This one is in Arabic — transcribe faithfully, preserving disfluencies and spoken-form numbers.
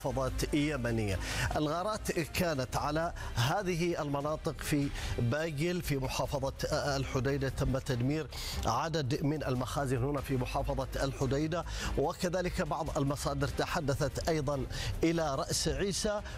محافظة يمنية. الغارات كانت على هذه المناطق في باجل في محافظة الحديدة. تم تدمير عدد من المخازن هنا في محافظة الحديدة، وكذلك بعض المصادر تحدثت أيضا إلى رأس عيسى